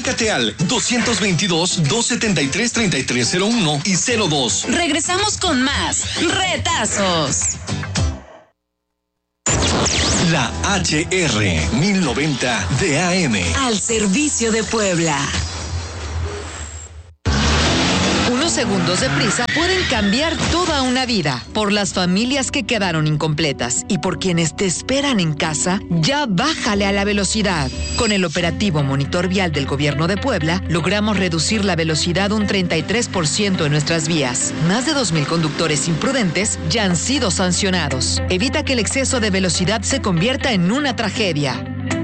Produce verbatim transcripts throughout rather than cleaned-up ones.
Comunícate al dos veintidós, doscientos setenta y tres, treinta y tres cero uno y cero dos. Regresamos con más retazos. La H R mil noventa de A M. Al servicio de Puebla. Unos segundos de prisa pueden cambiar toda una vida. Por las familias que quedaron incompletas y por quienes te esperan en casa, ya bájale a la velocidad. Con el operativo Monitor Vial del Gobierno de Puebla, logramos reducir la velocidad un treinta y tres por ciento en nuestras vías. Más de dos mil conductores imprudentes ya han sido sancionados. Evita que el exceso de velocidad se convierta en una tragedia.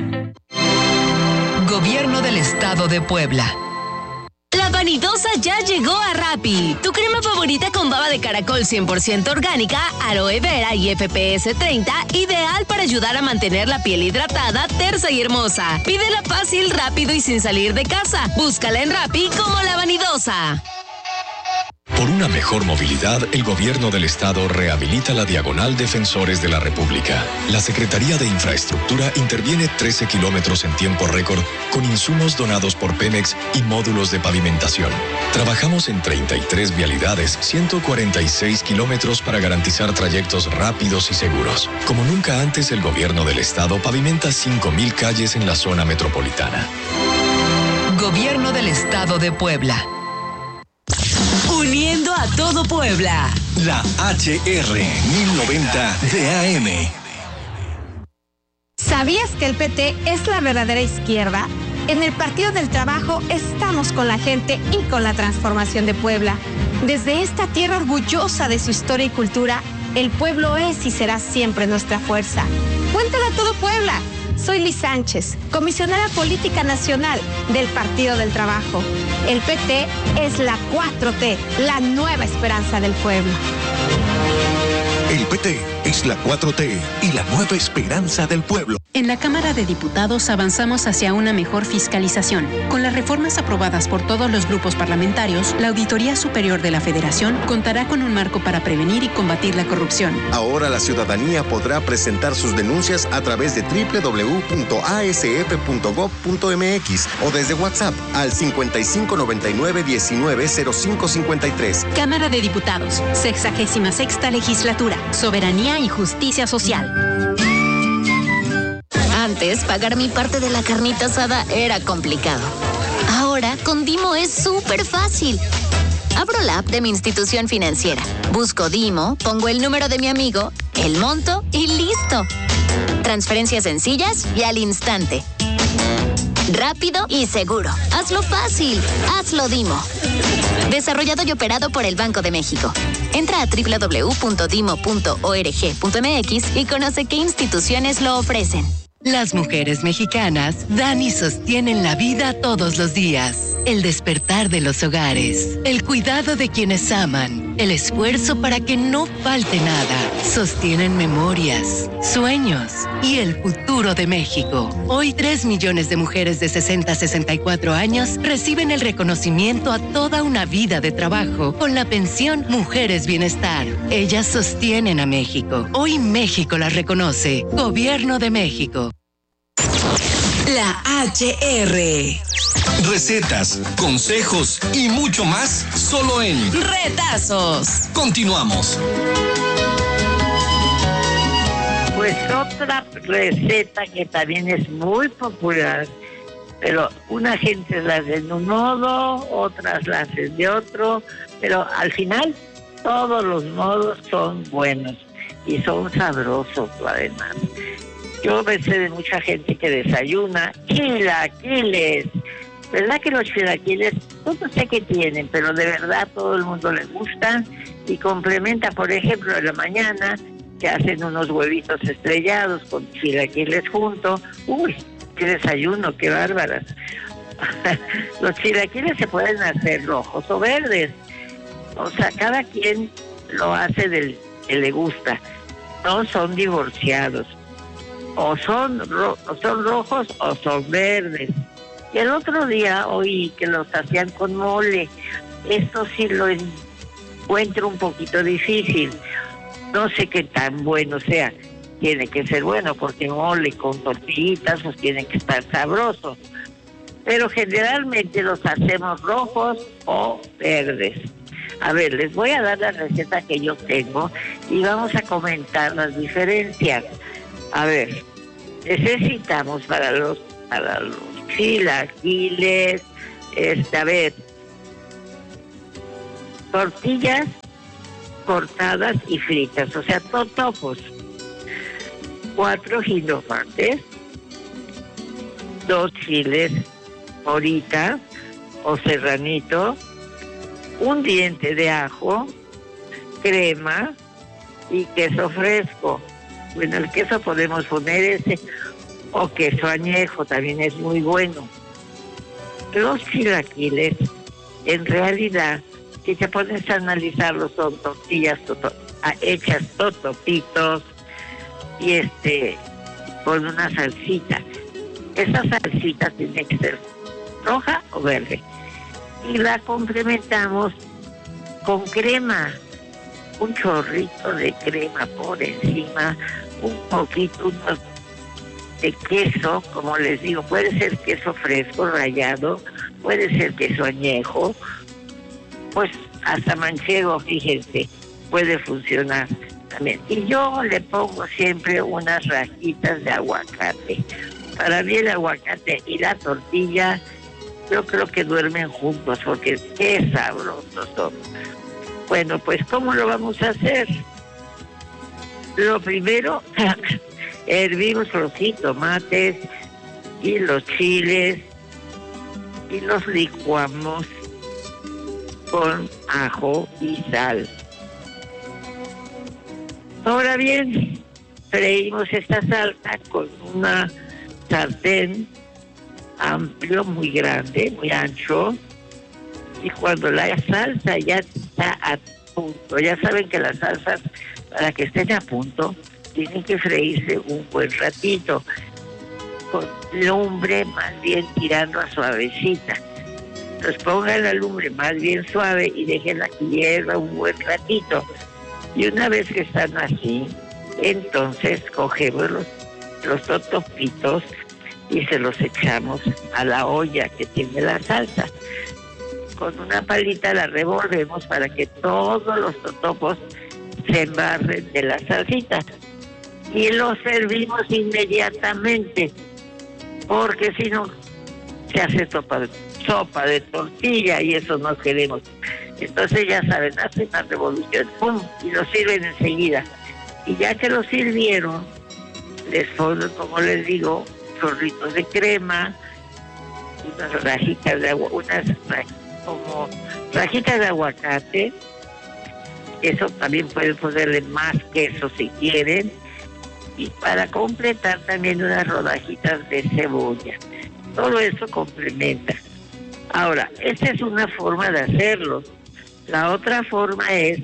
Gobierno del Estado de Puebla. La Vanidosa ya llegó a Rappi. Tu crema favorita con baba de caracol cien por ciento orgánica, aloe vera y F P S treinta, ideal para ayudar a mantener la piel hidratada, tersa y hermosa. Pídela fácil, rápido y sin salir de casa. Búscala en Rappi como La Vanidosa. Por una mejor movilidad, el Gobierno del Estado rehabilita la Diagonal Defensores de la República. La Secretaría de Infraestructura interviene trece kilómetros en tiempo récord con insumos donados por Pemex y módulos de pavimentación. Trabajamos en treinta y tres vialidades, ciento cuarenta y seis kilómetros para garantizar trayectos rápidos y seguros. Como nunca antes, el Gobierno del Estado pavimenta cinco mil calles en la zona metropolitana. Gobierno del Estado de Puebla. Uniendo a todo Puebla. La H R mil noventa de A M. ¿Sabías que el P T es la verdadera izquierda? En el Partido del Trabajo estamos con la gente y con la transformación de Puebla. Desde esta tierra orgullosa de su historia y cultura, el pueblo es y será siempre nuestra fuerza. Cuéntale a todo Puebla. Soy Liz Sánchez, comisionada política nacional del Partido del Trabajo. El P T es la cuatro T, la nueva esperanza del pueblo. El P T es la cuatro T y la nueva esperanza del pueblo. En la Cámara de Diputados avanzamos hacia una mejor fiscalización. Con las reformas aprobadas por todos los grupos parlamentarios, la Auditoría Superior de la Federación contará con un marco para prevenir y combatir la corrupción. Ahora la ciudadanía podrá presentar sus denuncias a través de doble u doble u doble u punto a s f punto gob punto m x o desde WhatsApp al cincuenta y cinco noventa y nueve diecinueve cero cinco cincuenta y tres. Cámara de Diputados, sexagésima sexta legislatura, soberanía y justicia social. Antes, pagar mi parte de la carnita asada era complicado. Ahora, con Dimo es súper fácil. Abro la app de mi institución financiera, busco Dimo, pongo el número de mi amigo, el monto y listo. Transferencias sencillas y al instante. Rápido y seguro. Hazlo fácil. Hazlo Dimo. Desarrollado y operado por el Banco de México. Entra a doble u doble u doble u punto dimo punto org punto m x y conoce qué instituciones lo ofrecen. Las mujeres mexicanas dan y sostienen la vida todos los días. El despertar de los hogares, el cuidado de quienes aman, el esfuerzo para que no falte nada. Sostienen memorias, sueños y el futuro de México. Hoy, tres millones de mujeres de sesenta a sesenta y cuatro años reciben el reconocimiento a toda una vida de trabajo con la pensión Mujeres Bienestar. Ellas sostienen a México. Hoy México las reconoce. Gobierno de México. La H R. Recetas, consejos y mucho más solo en Retazos. Continuamos. Pues otra receta que también es muy popular, pero una gente la hace de un modo, otras la hacen de otro, pero al final todos los modos son buenos y son sabrosos además. Yo me sé de mucha gente que desayuna chilaquiles. ¿Verdad que los chilaquiles, no sé qué tienen, pero de verdad todo el mundo les gustan y complementa, por ejemplo, en la mañana que hacen unos huevitos estrellados con chilaquiles juntos. Uy, qué desayuno, qué bárbaras. Los chilaquiles se pueden hacer rojos o verdes. O sea, cada quien lo hace del que le gusta. No son divorciados. O son, ro- o son rojos o son verdes. Y el otro día oí que los hacían con mole. Esto sí lo encuentro un poquito difícil. No sé qué tan bueno sea. Tiene que ser bueno porque mole con tortillitas pues tiene que estar sabroso. pero generalmente los hacemos rojos o verdes. A ver, les voy a dar la receta que yo tengo y vamos a comentar las diferencias. A ver, necesitamos para los para los chilaquiles, este, a ver, tortillas cortadas y fritas, o sea, totopos, cuatro jitomates, dos chiles morita o serranito, un diente de ajo, crema y queso fresco. Bueno, el queso podemos poner ese o queso añejo, también es muy bueno. Los chilaquiles, en realidad, si te pones a analizarlos, son tortillas toto, hechas totopitos y este con una salsita. Esa salsita tiene que ser roja o verde. Y la complementamos con crema, un chorrito de crema por encima, un poquito de queso, como les digo, puede ser queso fresco rallado, puede ser queso añejo, pues hasta manchego, fíjense, puede funcionar también. Y yo le pongo siempre unas rajitas de aguacate. Para mí el aguacate y la tortilla, yo creo que duermen juntos, porque qué sabrosos son. Bueno, pues ¿cómo lo vamos a hacer? Lo primero, hervimos los jitomates y los chiles y los licuamos con ajo y sal. Ahora bien, freímos esta salsa con una sartén amplio, muy grande, muy ancho, y cuando la salsa ya está a punto, ya saben que las salsas, para que estén a punto, tienen que freírse un buen ratito, con lumbre más bien tirando a suavecita. Entonces pongan la lumbre más bien suave y déjenla que hierva un buen ratito. Y una vez que están así, entonces cogemos los, los totopitos y se los echamos a la olla que tiene la salsa. Con una palita la revolvemos para que todos los totopos se embarren de la salsita. Y los servimos inmediatamente, porque si no, se hace sopa de, sopa de tortilla y eso no queremos. Entonces ya saben, hacen una revolución, ¡pum!, y lo sirven enseguida. Y ya que lo sirvieron, les ponen, como les digo, chorritos de crema, unas rajitas de agua, unas como rajitas de aguacate. Eso también pueden ponerle más queso si quieren. Y para completar también unas rodajitas de cebolla. Todo eso complementa. Ahora, esta es una forma de hacerlo. La otra forma es,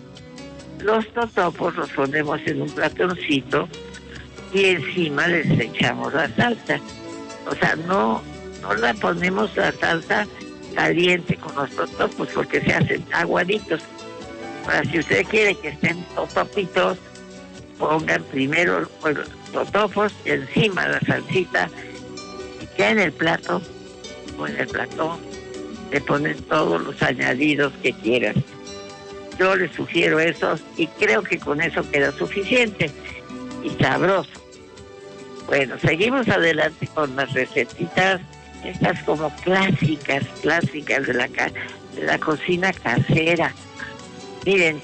los totopos los ponemos en un platoncito y encima les echamos la salsa. O sea, no, no la ponemos la salsa caliente con los totopos porque se hacen aguaditos. Ahora, si usted quiere que estén totopitos, pongan primero los totopos y encima la salsita, y ya en el plato o en el platón le ponen todos los añadidos que quieran. Yo les sugiero eso y creo que con eso queda suficiente y sabroso. Bueno, seguimos adelante con las recetitas, estas como clásicas, clásicas de la, de la cocina casera. Miren,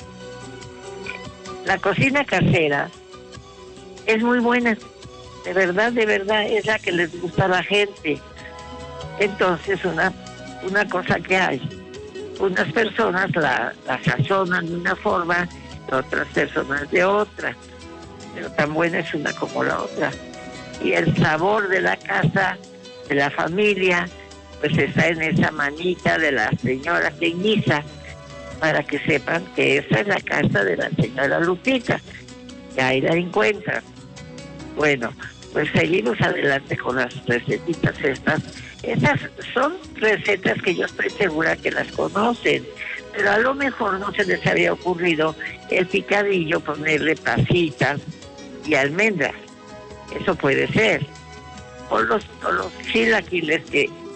la cocina casera es muy buena, de verdad, de verdad, es la que les gusta a la gente. Entonces, una, una cosa que hay, unas personas la, la sazonan de una forma, otras personas de otra, pero tan buena es una como la otra. Y el sabor de la casa, de la familia, pues está en esa manita de la señora que guisa, para que sepan que esa es la casa de la señora Lupita, que ahí la encuentran. Bueno, pues seguimos adelante con las recetitas estas. Estas son recetas que yo estoy segura que las conocen, pero a lo mejor no se les había ocurrido el picadillo, ponerle pasitas y almendras. Eso puede ser. O los, o los chilaquiles que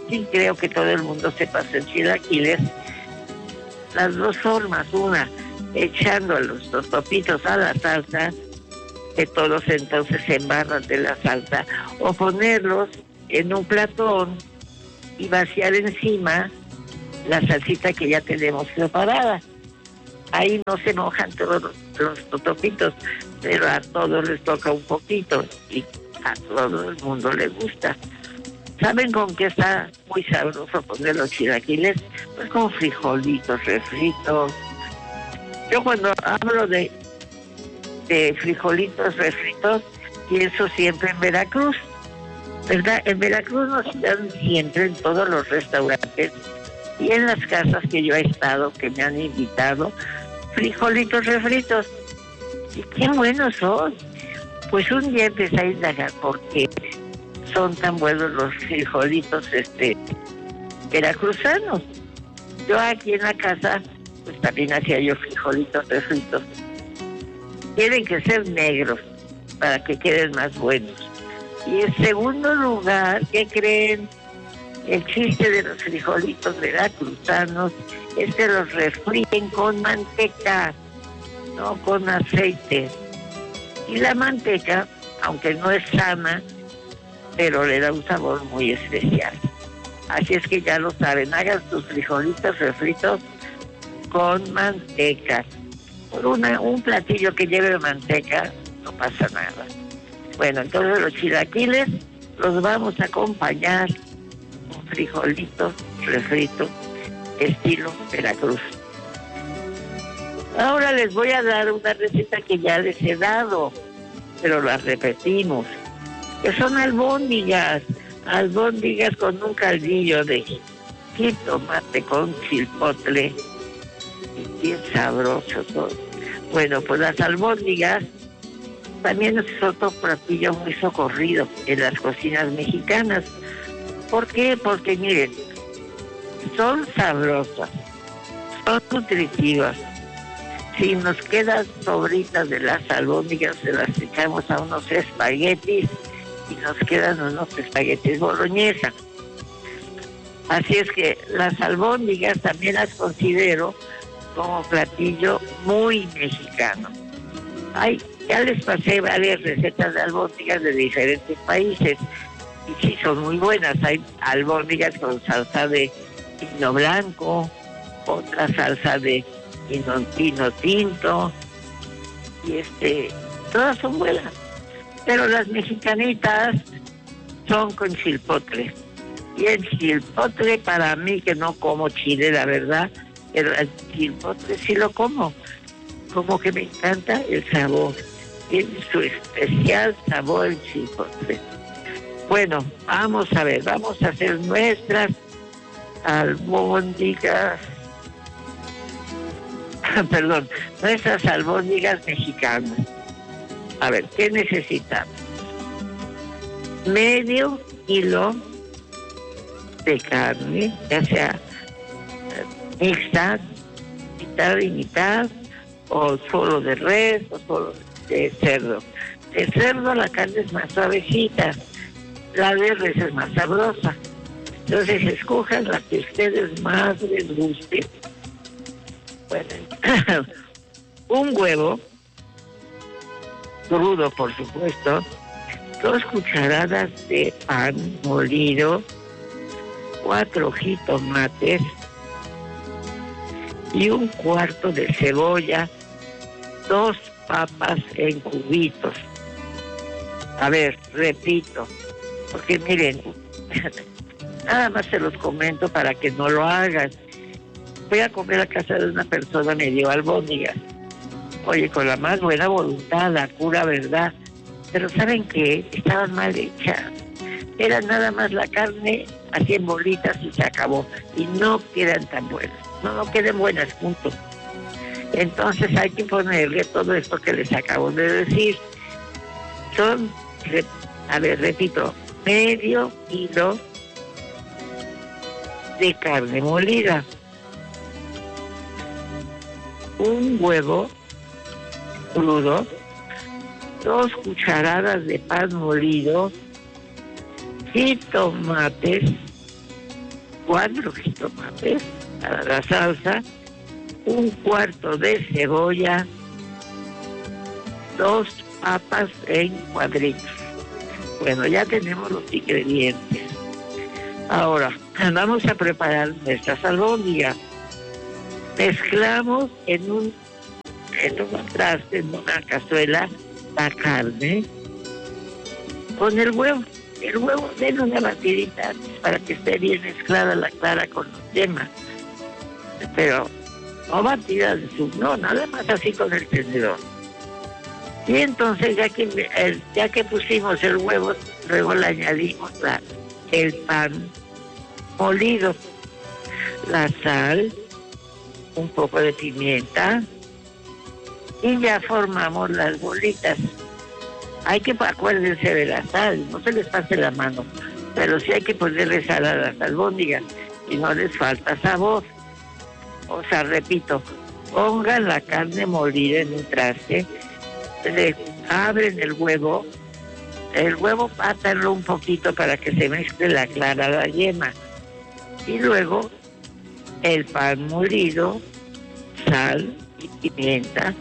sí creo que todo el mundo sepa hacer chilaquiles. Las dos formas, una, echando los totopitos a la salsa, que todos entonces se embarran de la salsa, o ponerlos en un platón y vaciar encima la salsita que ya tenemos preparada. Ahí no se mojan todos los, los totopitos, pero a todos les toca un poquito y a todo el mundo le gusta. ¿Saben con qué está muy sabroso poner los chilaquiles? Pues con frijolitos refritos. Yo cuando hablo de, de frijolitos refritos, pienso siempre en Veracruz, ¿verdad? En Veracruz nos dan siempre en todos los restaurantes y en las casas que yo he estado, que me han invitado, frijolitos refritos. Y qué buenos son. Pues un día empecé a indagar por qué son tan buenos los frijolitos este veracruzanos. Yo aquí en la casa, pues también hacía yo frijolitos refritos. Tienen que ser negros para que queden más buenos. Y en segundo lugar, ¿qué creen? El chiste de los frijolitos veracruzanos es que los refríen con manteca, no con aceite. Y la manteca, aunque no es sana, pero le da un sabor muy especial. Así es que ya lo saben, hagan sus frijolitos refritos con manteca. Por una, un platillo que lleve manteca, no pasa nada. Bueno, entonces los chilaquiles los vamos a acompañar con frijolitos refritos estilo Veracruz. Ahora les voy a dar una receta que ya les he dado, pero la repetimos, que son albóndigas, albóndigas con un caldillo de jitomate con chipotle, y bien sabroso todo. Bueno, pues las albóndigas también es otro platillo muy socorrido en las cocinas mexicanas. ¿Por qué? Porque miren, son sabrosas, son nutritivas. Si nos quedan sobritas de las albóndigas, se las echamos a unos espaguetis y nos quedan unos espaguetis boloñesa. Así es que las albóndigas también las considero como platillo muy mexicano. Ay, ya les pasé varias recetas de albóndigas de diferentes países y sí son muy buenas. Hay albóndigas con salsa de vino blanco, otra salsa de vino, vino tinto, y este, todas son buenas. Pero las mexicanitas son con chipotle. Y el chipotle, para mí, que no como chile, la verdad, pero el chipotle sí lo como. Como que me encanta el sabor. Tiene su especial sabor el chipotle. Bueno, vamos a ver, vamos a hacer nuestras albóndigas, perdón, nuestras albóndigas mexicanas. A ver, ¿qué necesitamos? Medio kilo de carne, ya sea mixta, mitad y mitad, o solo de res, o solo de cerdo. De cerdo la carne es más suavecita, la de res es más sabrosa. Entonces escojan la que a ustedes más les guste. Bueno, un huevo, crudo por supuesto, dos cucharadas de pan molido, cuatro jitomates y un cuarto de cebolla, dos papas en cubitos. A ver, repito, porque miren, nada más se los comento para que no lo hagan. Voy a comer a casa de una persona, me dio albóndigas. Oye, con la más buena voluntad, la pura verdad. Pero ¿saben qué? Estaban mal hechas. Era nada más la carne así en bolitas y se acabó. Y no quedan tan buenas. No, no quedan buenas, punto. Entonces hay que ponerle todo esto que les acabo de decir. Son, a ver, repito, medio kilo de carne molida, un huevo crudo, dos cucharadas de pan molido, jitomates, cuatro jitomates para la salsa, un cuarto de cebolla, dos papas en cuadritos. Bueno, ya tenemos los ingredientes. Ahora, vamos a preparar nuestras albóndigas. Mezclamos en un, en un traste, en una cazuela, la carne con el huevo. El huevo, den una batidita para que esté bien mezclada la clara con los yemas. Pero no batida de su, no, nada más así con el tenedor. Y entonces, ya que, el, ya que pusimos el huevo, luego le añadimos la, el pan molido, la sal, un poco de pimienta, y ya formamos las bolitas. Hay que, acuérdense de la sal, no se les pase la mano, pero sí hay que ponerle sal a las albóndigas, y no les falta sabor. O sea, repito, pongan la carne molida en un traste, le abren el huevo, el huevo pátenlo un poquito para que se mezcle la clara, la yema, y luego el pan molido, sal y pimienta,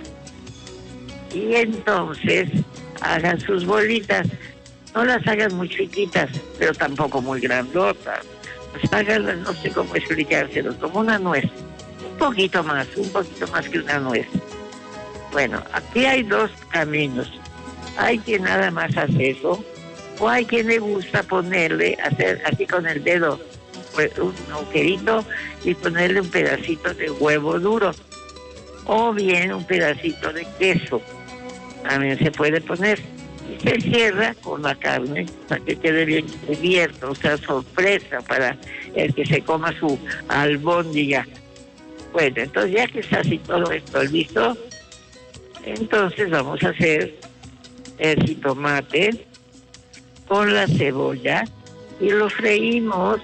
y entonces hagan sus bolitas. No las hagan muy chiquitas, pero tampoco muy grandotas. Pues háganlas, no sé cómo explicárselos, como una nuez. Un poquito más, un poquito más que una nuez. Bueno, aquí hay dos caminos. Hay quien nada más hace eso, o hay quien le gusta ponerle, hacer así con el dedo, pues, un agujerito y ponerle un pedacito de huevo duro, o bien un pedacito de queso. También se puede poner. Y se cierra con la carne para que quede bien cubierto, o sea, sorpresa para el que se coma su albóndiga. Bueno, entonces ya que está así todo esto listo, entonces vamos a hacer el jitomate con la cebolla y lo freímos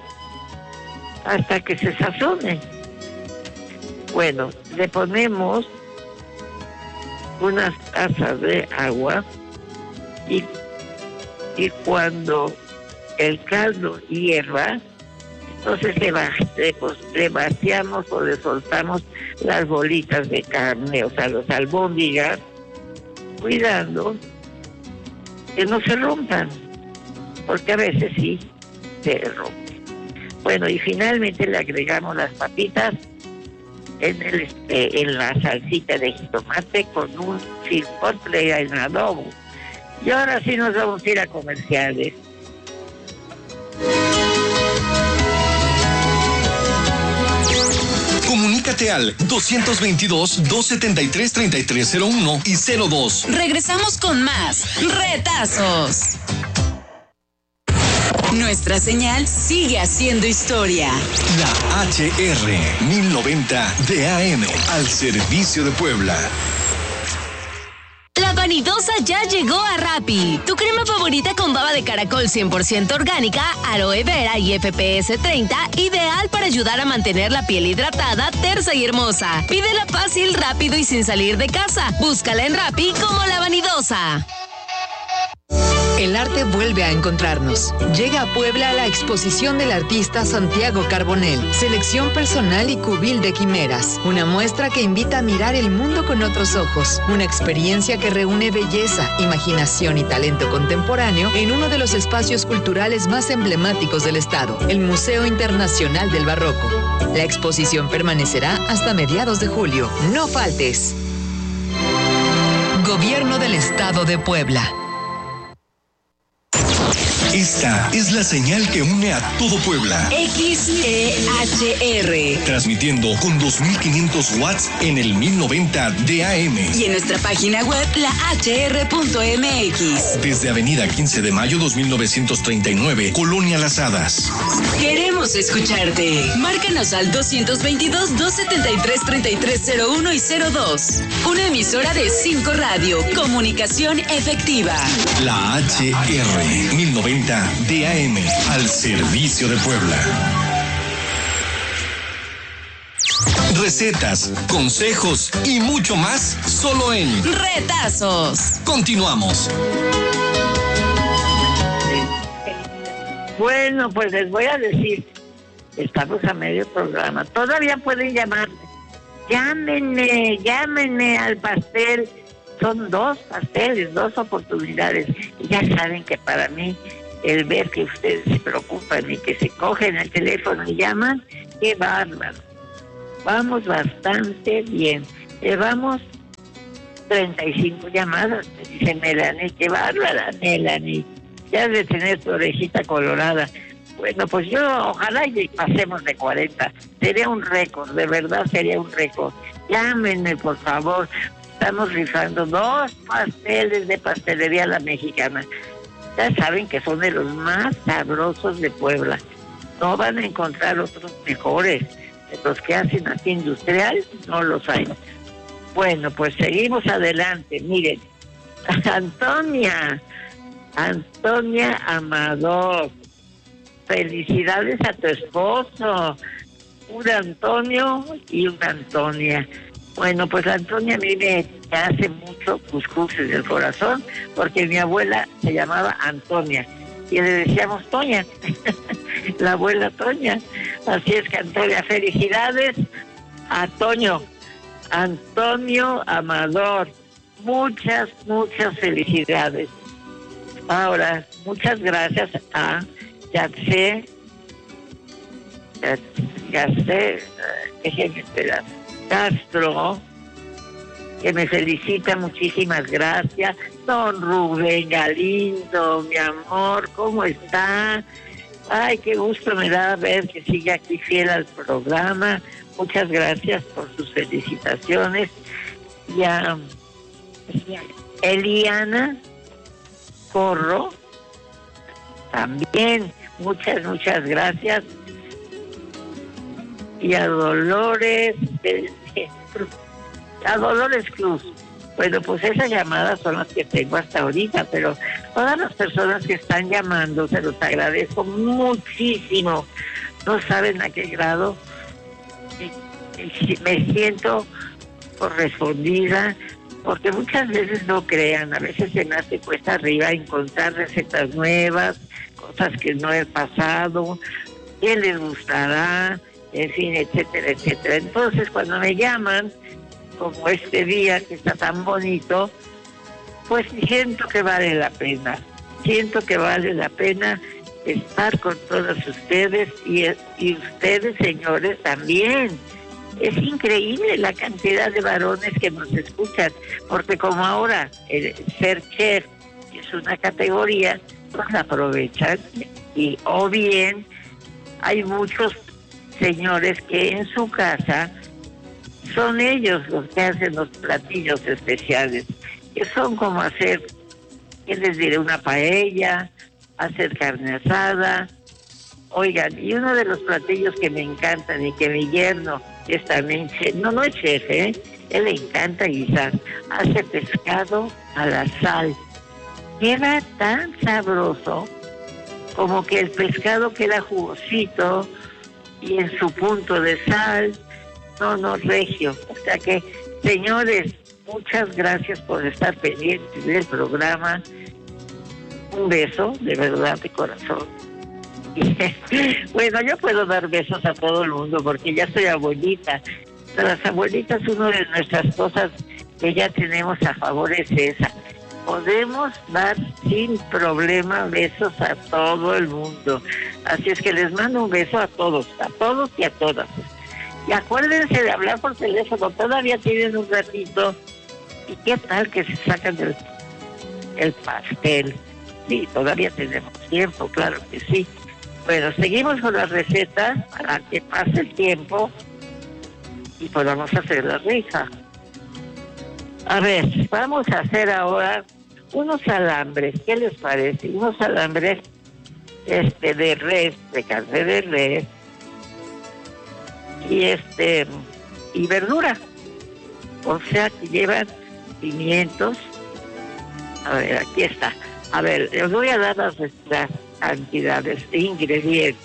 hasta que se sazone. Bueno, le ponemos unas tazas de agua y, y cuando el caldo hierva, entonces le, va, le, pues, le vaciamos o le soltamos las bolitas de carne, o sea, los albóndigas, cuidando que no se rompan, porque a veces sí se rompen. Bueno, y finalmente le agregamos las papitas en el este, en la salsita de jitomate con un chipotle en adobo. Y ahora sí nos vamos a ir a comerciales. Comunícate al dos veintidós, dos setenta y tres, treinta y tres cero uno y cero dos. Regresamos con más retazos. Nuestra señal sigue haciendo historia. La H R mil noventa D A M al servicio de Puebla. La Vanidosa ya llegó a Rappi. Tu crema favorita con baba de caracol cien por ciento orgánica, aloe vera y F P S treinta, ideal para ayudar a mantener la piel hidratada, tersa y hermosa. Pídela fácil, rápido y sin salir de casa. Búscala en Rappi como La Vanidosa. El arte vuelve a encontrarnos. Llega a Puebla la exposición del artista Santiago Carbonell, selección personal y cubil de quimeras. Una muestra que invita a mirar el mundo con otros ojos. Una experiencia que reúne belleza, imaginación y talento contemporáneo en uno de los espacios culturales más emblemáticos del estado, el Museo Internacional del Barroco. La exposición permanecerá hasta mediados de julio. No faltes. Gobierno del Estado de Puebla. Esta es la señal que une a todo Puebla. X E H R. Transmitiendo con dos mil quinientos watts en el mil noventa D A M. Y en nuestra página web, la H R punto M X. Desde Avenida quince de mayo dos mil novecientos treinta y nueve, Colonia Las Hadas. Queremos escucharte. Márcanos al dos veintidós, dos setenta y tres, treinta y tres cero uno y cero dos. Una emisora de cinco Radio. Comunicación efectiva. La H R mil noventa D A M al servicio de Puebla. Recetas, consejos y mucho más solo en Retazos. Continuamos. Bueno, pues les voy a decir, Estamos a medio programa. Todavía pueden llamarme. Llámenme, llámenme al pastel. Son dos pasteles, dos oportunidades. Y ya saben que para mí, el ver que ustedes se preocupan y que se cogen el teléfono y llaman, qué bárbaro. Vamos bastante bien. Llevamos treinta y cinco llamadas, me dice Melanie. Qué bárbara, Melanie. Ya has de tener tu orejita colorada. Bueno, pues yo ojalá y pasemos de cuarenta. Sería un récord, de verdad sería un récord. Llámenme, por favor. Estamos rifando dos pasteles de Pastelería La Mexicana. Ya saben que son de los más sabrosos de Puebla. No van a encontrar otros mejores. De los que hacen aquí industrial, no los hay. Bueno, pues seguimos adelante. Miren, Antonia, Antonia Amador. Felicidades a tu esposo, un Antonio y una Antonia. Bueno, pues la Antonia a mí me hace mucho cuscús en el corazón, porque mi abuela se llamaba Antonia y le decíamos Toña, la abuela Toña. Así es que Antonia, felicidades a Toño, Antonio Amador. Muchas, muchas felicidades. Ahora, muchas gracias a Yatsé, Yatsé, déjenme esperar, Castro, que me felicita, muchísimas gracias. Don Rubén Galindo, mi amor, ¿cómo está? Ay, qué gusto me da ver que sigue aquí fiel al programa. Muchas gracias por sus felicitaciones. Y a Eliana Corro, también, muchas, muchas gracias. Y a Dolores, a Dolores Cruz. Bueno, pues esas llamadas son las que tengo hasta ahorita, pero todas las personas que están llamando, se los agradezco muchísimo. No saben a qué grado me siento correspondida, porque muchas veces no crean, a veces se me hace cuesta arriba encontrar recetas nuevas, cosas que no he pasado, qué les gustará, en fin, etcétera, etcétera. Entonces, cuando me llaman, como este día que está tan bonito, pues siento que vale la pena, siento que vale la pena estar con todos ustedes y, y ustedes, señores, también. Es increíble la cantidad de varones que nos escuchan, porque como ahora el ser chef es una categoría, pues la aprovechan, y o bien hay muchos señores que en su casa son ellos los que hacen los platillos especiales, que son como hacer, ¿qué les diré? Una paella, hacer carne asada. Oigan, y uno de los platillos que me encantan y que mi yerno es también chef, no, no es chef, ¿eh? Él le encanta guisar, hace pescado a la sal. Queda tan sabroso como que el pescado queda jugosito y en su punto de sal. No, no, regio. O sea que, señores, muchas gracias por estar pendientes del programa. Un beso, de verdad, de corazón. Bueno, yo puedo dar besos a todo el mundo porque ya soy abuelita. Las abuelitas, una de nuestras cosas que ya tenemos a favor es esa. Podemos dar sin problema besos a todo el mundo. Así es que les mando un beso a todos, a todos y a todas. Y acuérdense de hablar por teléfono, todavía tienen un ratito. ¿Y qué tal que se sacan el, el pastel? Sí, todavía tenemos tiempo, claro que sí. Bueno, seguimos con las recetas para que pase el tiempo y podamos hacer la rifa. A ver, vamos a hacer ahora unos alambres. ¿Qué les parece? Unos alambres este, de res, de carne de res y este y verdura. O sea, que llevan pimientos. A ver, aquí está. A ver, les voy a dar las, las cantidades de ingredientes.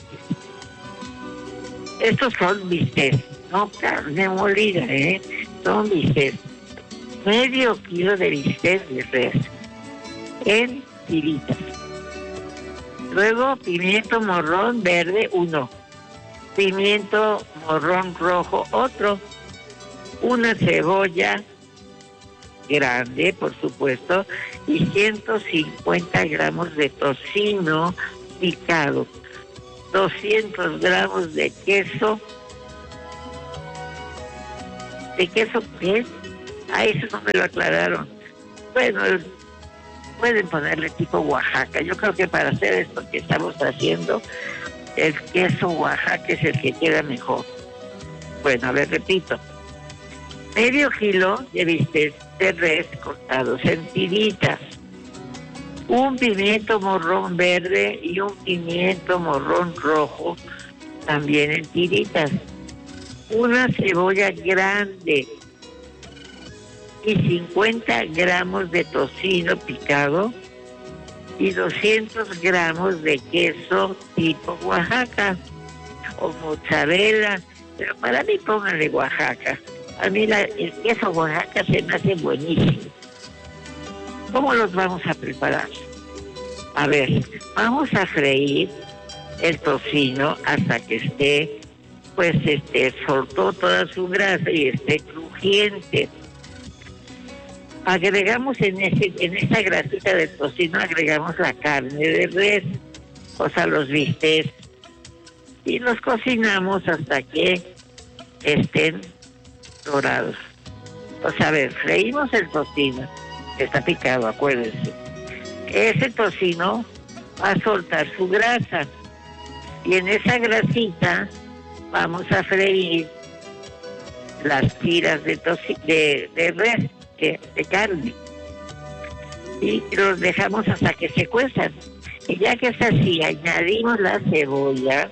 Estos son bistecs, no carne molida, ¿eh? Son bistecs. Medio kilo de bistec de res en tiritas. Luego pimiento morrón verde, uno. pimiento morrón rojo, otro, una cebolla grande, por supuesto, y ciento cincuenta gramos de tocino picado, doscientos gramos de queso. ¿De queso qué? A eso no me lo aclararon. Bueno, pueden ponerle tipo Oaxaca. Yo creo que para hacer esto que estamos haciendo, el queso Oaxaca es el que queda mejor. Bueno, a ver, repito. Medio kilo de bistec de res cortados en tiritas. Un pimiento morrón verde y un pimiento morrón rojo también en tiritas. Una cebolla grande y cincuenta gramos de tocino picado y doscientos gramos de queso tipo Oaxaca o mozzarella, pero para mí pónganle Oaxaca. A mí la, el queso Oaxaca se me hace buenísimo. ¿Cómo los vamos a preparar? A ver, vamos a freír el tocino hasta que esté, pues, este, soltó toda su grasa y esté crujiente. Agregamos en ese, en esa grasita del tocino, agregamos la carne de res, o sea, los bistecs, y los cocinamos hasta que estén dorados. O sea, a ver, freímos el tocino, que está picado, acuérdense. Ese tocino va a soltar su grasa, y en esa grasita vamos a freír las tiras de, toci- de, de res, de, de carne, y los dejamos hasta que se cuezan. Y ya que es así, añadimos la cebolla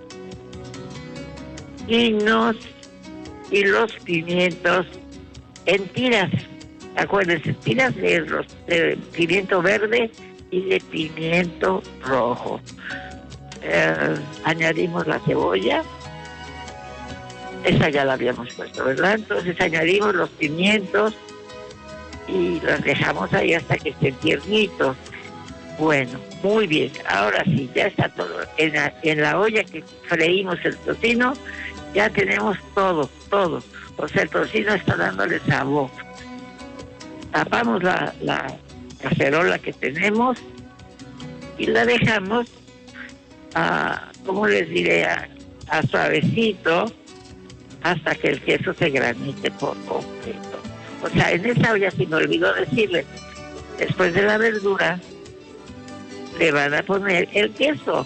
y nos y los pimientos en tiras, acuérdense, tiras de, ros, de pimiento verde y de pimiento rojo. Eh, añadimos la cebolla, esa ya la habíamos puesto, ¿verdad? Entonces añadimos los pimientos y los dejamos ahí hasta que estén tiernitos. Bueno, muy bien, ahora sí, ya está todo. En la, en la olla que freímos el tocino, ya tenemos todo, todo. O sea, el tocino está dándole sabor. Tapamos la, la cacerola que tenemos y la dejamos, a, ¿cómo les diré?, a, a suavecito hasta que el queso se granite por completo. O sea, en esa olla, si me olvidó decirle, después de la verdura, le van a poner el queso.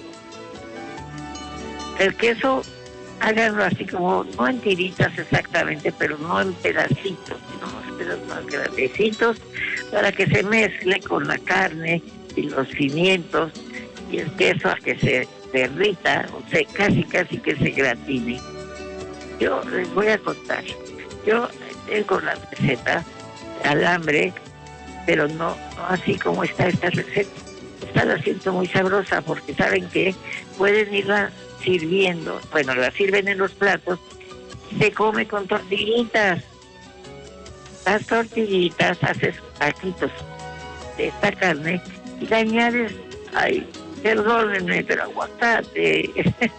El queso, háganlo así como, no en tiritas exactamente, pero no en pedacitos, sino en pedazos más grandecitos, para que se mezcle con la carne y los pimientos y el queso a que se derrita, o sea, casi casi que se gratine. Yo les voy a contar, yo tengo la receta de alambre, pero no, no así como está esta receta. Esta la siento muy sabrosa porque saben que pueden irla sirviendo, bueno, la sirven en los platos, se come con tortillitas. Las tortillitas, haces taquitos de esta carne y le añades, ay, perdónenme, pero aguacate.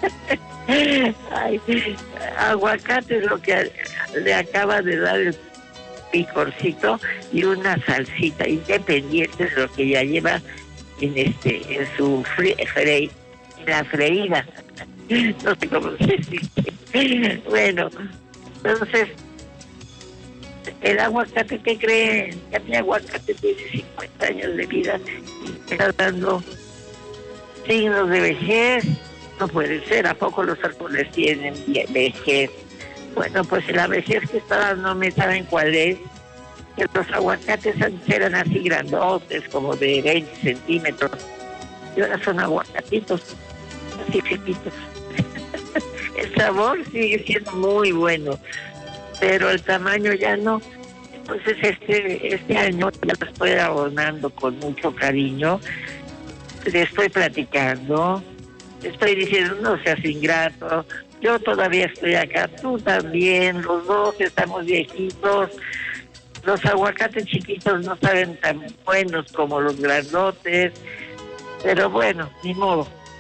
Ay, aguacate es lo que le acaba de dar el picorcito y una salsita, independiente de lo que ya lleva en este en su fre, fre, en la freída. No sé cómo se dice. Bueno, entonces, el aguacate, ¿qué creen? Ya mi aguacate tiene cincuenta años de vida y está dando signos de vejez. No puede ser, ¿a poco los árboles tienen vejez? Bueno, pues la vejez que está dando, ¿me saben cuál es? Que los aguacates antes eran así grandotes, como de veinte centímetros, y ahora son aguacatitos, así chiquitos. El sabor sigue siendo muy bueno, pero el tamaño ya no. Entonces este, este año ya lo estoy abonando con mucho cariño, le estoy platicando, le estoy diciendo, no seas ingrato, yo todavía estoy acá, tú también, los dos estamos viejitos. Los aguacates chiquitos no saben tan buenos como los grandotes, pero bueno, ni modo,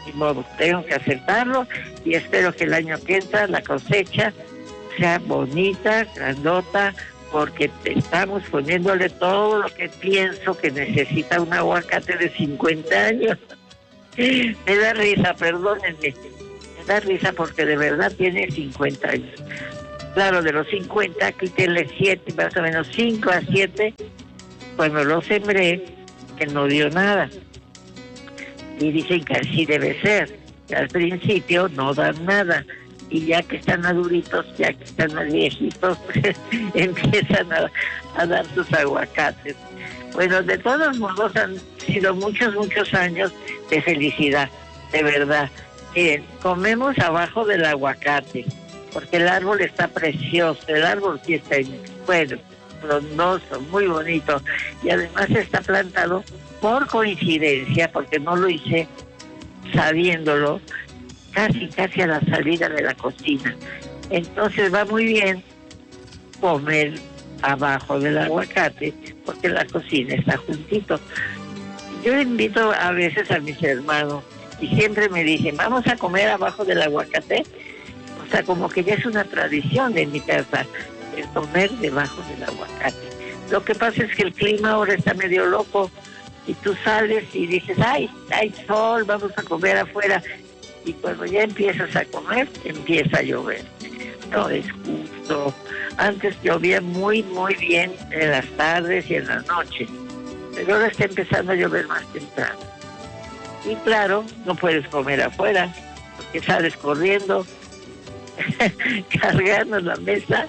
Ni modo, tengo que aceptarlo y espero que el año que entra la cosecha sea bonita, grandota, porque estamos poniéndole todo lo que pienso que necesita un aguacate de cincuenta años. Me da risa, perdónenme, me da risa porque de verdad tiene cincuenta años. Claro, de los cincuenta, quítenle siete, más o menos cinco a siete, cuando lo sembré, que no dio nada. Y dicen que así debe ser, que al principio no dan nada. Y ya que están maduritos, ya que están más viejitos, empiezan a, a dar sus aguacates. Bueno, de todos modos han sido muchos, muchos años de felicidad, de verdad. Miren, comemos abajo del aguacate, porque el árbol está precioso, el árbol sí está, bueno, frondoso, muy bonito, y además está plantado por coincidencia, porque no lo hice sabiéndolo, casi, casi a la salida de la cocina. Entonces va muy bien comer abajo del aguacate, porque la cocina está juntito. Yo invito a veces a mis hermanos y siempre me dicen, vamos a comer abajo del aguacate. O sea, como que ya es una tradición en mi casa, el comer debajo del aguacate. Lo que pasa es que el clima ahora está medio loco y tú sales y dices, ay, hay sol, vamos a comer afuera. Y cuando ya empiezas a comer, empieza a llover. No es justo. Antes llovía muy, muy bien en las tardes y en la noche, pero ahora está empezando a llover más temprano. Y claro, no puedes comer afuera, porque sales corriendo, cargando la mesa.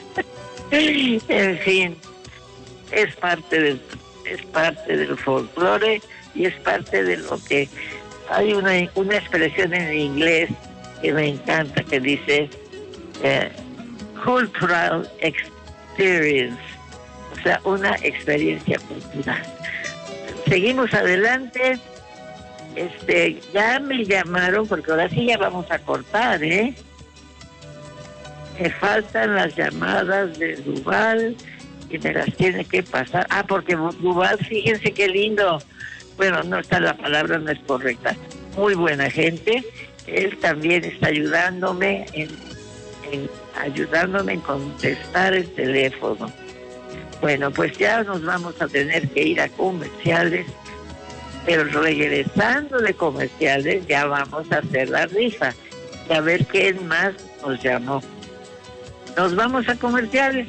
En fin, es parte del, es parte del folclore y es parte de lo que... Hay una, una expresión en inglés que me encanta que dice eh, cultural experience, o sea, una experiencia cultural. Seguimos adelante. Este, ya me llamaron, porque ahora sí ya vamos a cortar, ¿eh? Me faltan las llamadas de Duval y me las tiene que pasar. Ah, porque Duval, fíjense qué lindo. Bueno, no está la palabra, no es correcta. Muy buena gente. Él también está ayudándome en, en ayudándome en contestar el teléfono. Bueno, pues ya nos vamos a tener que ir a comerciales, pero regresando de comerciales ya vamos a hacer la rifa y a ver quién más nos llamó. Nos vamos a comerciales.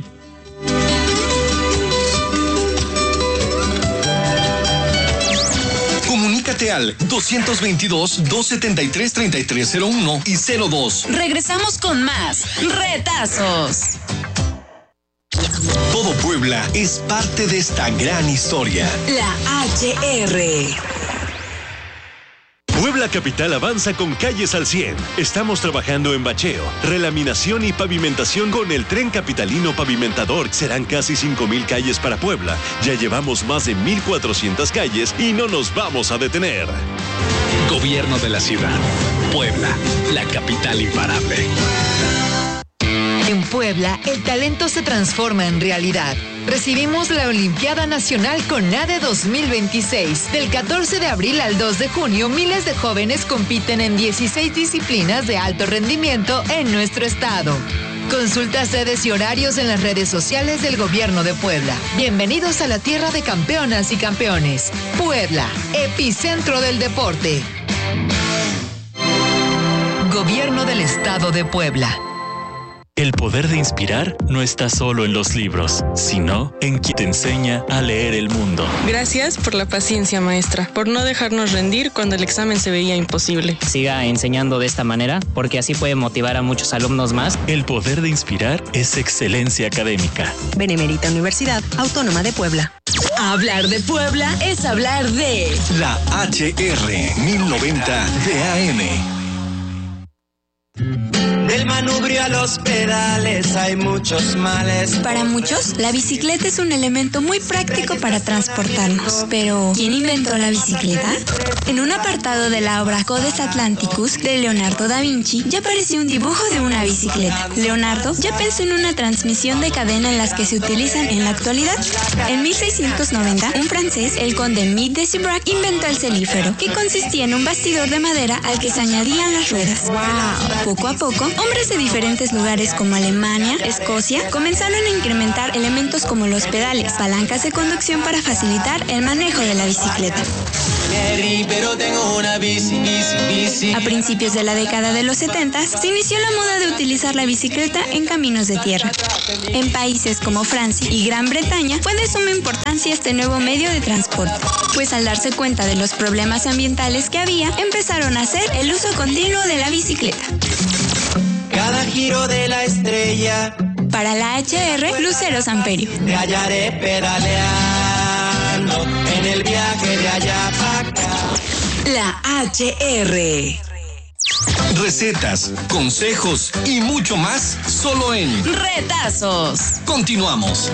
Comunícate al dos veintidós, dos setenta y tres, treinta y tres cero uno y cero dos. Regresamos con más retazos. Todo Puebla es parte de esta gran historia. La H R. Puebla Capital avanza con calles al cien. Estamos trabajando en bacheo, relaminación y pavimentación con el Tren Capitalino Pavimentador. Serán casi cinco mil calles para Puebla. Ya llevamos más de mil cuatrocientas calles y no nos vamos a detener. Gobierno de la ciudad. Puebla, la capital imparable. En Puebla, el talento se transforma en realidad. Recibimos la Olimpiada Nacional CONADE dos mil veintiséis. Del catorce de abril al dos de junio, miles de jóvenes compiten en dieciséis disciplinas de alto rendimiento en nuestro estado. Consulta sedes y horarios en las redes sociales del Gobierno de Puebla. Bienvenidos a la tierra de campeonas y campeones. Puebla, epicentro del deporte. Gobierno del Estado de Puebla. El poder de inspirar no está solo en los libros, sino en quien te enseña a leer el mundo. Gracias por la paciencia, maestra, por no dejarnos rendir cuando el examen se veía imposible. Siga enseñando de esta manera, porque así puede motivar a muchos alumnos más. El poder de inspirar es excelencia académica. Benemérita Universidad Autónoma de Puebla. Hablar de Puebla es hablar de... La H R mil noventa D A M. Del manubrio a los pedales hay muchos males. Para muchos, la bicicleta es un elemento muy práctico para transportarnos. Pero, ¿quién inventó la bicicleta? En un apartado de la obra Codes Atlanticus de Leonardo da Vinci, ya apareció un dibujo de una bicicleta. Leonardo ya pensó en una transmisión de cadena en las que se utilizan en la actualidad. En mil seiscientos noventa, un francés, el conde Mide de Cibrac, inventó el celífero, que consistía en un bastidor de madera al que se añadían las ruedas. Wow. Poco a poco, hombres de diferentes lugares como Alemania, Escocia, comenzaron a incrementar elementos como los pedales, palancas de conducción para facilitar el manejo de la bicicleta. Pero tengo una bici, bici, bici. A principios de la década de los setenta, se inició la moda de utilizar la bicicleta en caminos de tierra. En países como Francia y Gran Bretaña fue de suma importancia este nuevo medio de transporte, pues al darse cuenta de los problemas ambientales que había, empezaron a hacer el uso continuo de la bicicleta. Cada giro de la estrella. Para la H R, Lucero Samperio. Te hallaré pedaleando en el viaje de allá para acá. La H R. Recetas, consejos y mucho más solo en Retazos. Continuamos.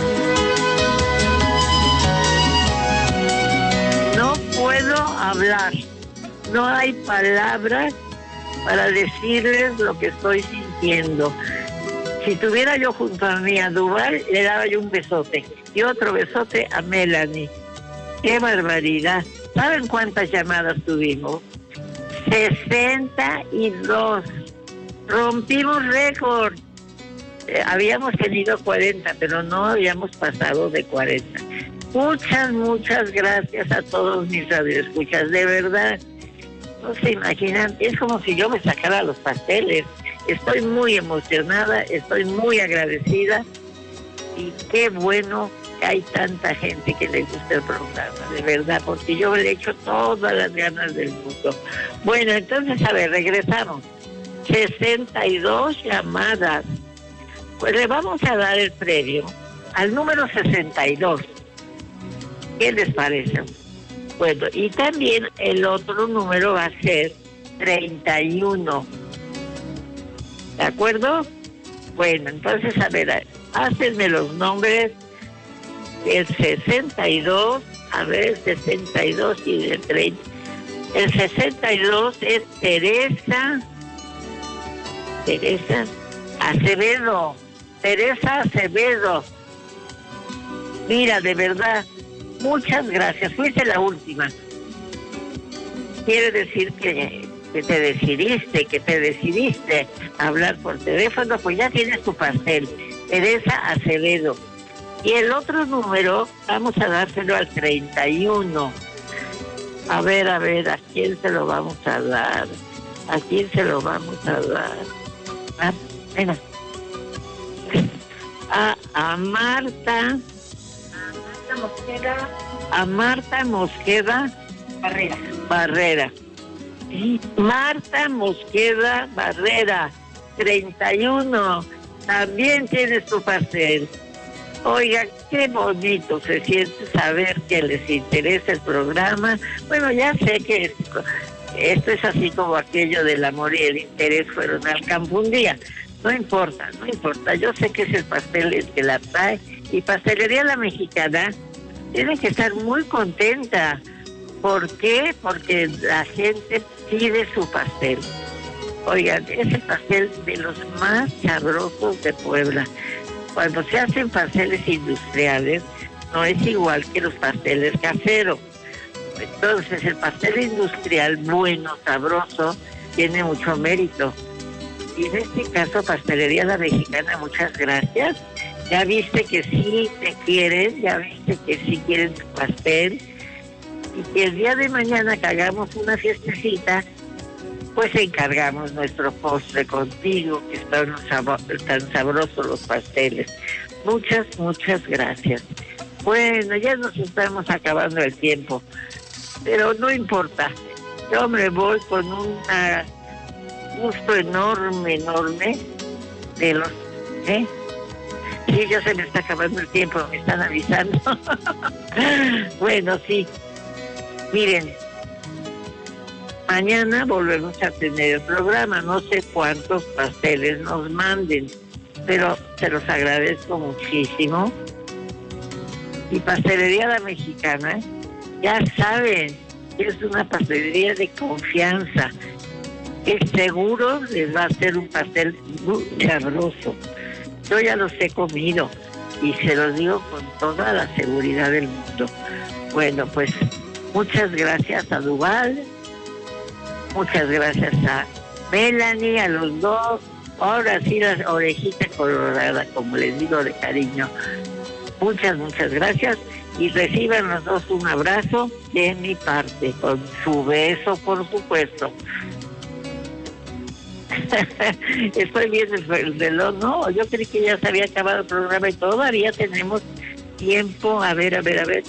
No puedo hablar. No hay palabras para decirles lo que estoy sintiendo. Si tuviera yo junto a mí a Duval, le daba yo un besote. Y otro besote a Melanie. ¡Qué barbaridad! ¿Saben cuántas llamadas tuvimos? sesenta y dos. Rompimos récord. Eh, habíamos tenido cuarenta, pero no habíamos pasado de cuarenta. Muchas, muchas gracias a todos mis radioescuchas. De verdad, no se imaginan, es como si yo me sacara los pasteles. Estoy muy emocionada, estoy muy agradecida y qué bueno que hay tanta gente que le gusta el programa, de verdad, porque yo le echo todas las ganas del mundo. Bueno, entonces, a ver, regresamos. sesenta y dos llamadas. Pues le vamos a dar el premio al número sesenta y dos. ¿Qué les parece? Bueno, y también el otro número va a ser treinta y uno. ¿De acuerdo? Bueno, entonces, a ver, hácenme los nombres del sesenta y dos, a ver, sesenta y dos y del treinta. El sesenta y dos es Teresa, Teresa Acevedo, Teresa Acevedo. Mira, de verdad, muchas gracias, fuiste la última. Quiere decir que, que te decidiste, que te decidiste a hablar por teléfono, pues ya tienes tu pastel, Teresa Acevedo. Y el otro número, vamos a dárselo al treinta y uno. A ver, a ver, ¿a quién se lo vamos a dar? ¿A quién se lo vamos a dar? Ah, venga. A, a Marta. A Marta Mosqueda. A Marta Mosqueda. Barrera. Barrera. Marta Mosqueda Barrera. treinta y uno. También tienes tu pastel. Oiga, qué bonito se siente saber que les interesa el programa. Bueno, ya sé que esto, esto es así como aquello del amor y el interés fueron al campo un día. No importa, no importa. Yo sé que es el pastel el que la trae. Y Pastelería La Mexicana tiene que estar muy contenta. ¿Por qué? Porque la gente pide su pastel. Oigan, es el pastel de los más sabrosos de Puebla. Cuando se hacen pasteles industriales, no es igual que los pasteles caseros. Entonces, el pastel industrial, bueno, sabroso, tiene mucho mérito. Y en este caso, Pastelería La Mexicana, muchas gracias. Ya viste que sí te quieren, ya viste que sí quieren tu pastel. Y que el día de mañana que hagamos una fiestecita, pues encargamos nuestro postre contigo, que están tan sabrosos los pasteles. Muchas, muchas gracias. Bueno, ya nos estamos acabando el tiempo, pero no importa. Yo me voy con un gusto enorme, enorme de los... ¿eh? Sí, ya se me está acabando el tiempo, me están avisando. Bueno, sí. Miren, Mañana volvemos a tener el programa, no sé cuántos pasteles nos manden, pero se los agradezco muchísimo. Y Pastelería La Mexicana, ya saben, es una pastelería de confianza, que seguro les va a hacer un pastel muy sabroso. Yo ya los he comido y se los digo con toda la seguridad del mundo. Bueno, pues muchas gracias a Duval, muchas gracias a Melanie, a los dos. Ahora sí, la orejita colorada, como les digo de cariño. Muchas, muchas gracias. Y reciban los dos un abrazo de mi parte, con su beso, por supuesto. Estoy viendo el reloj, no, yo creí que ya se había acabado el programa y todavía tenemos tiempo. A ver, a ver, a ver.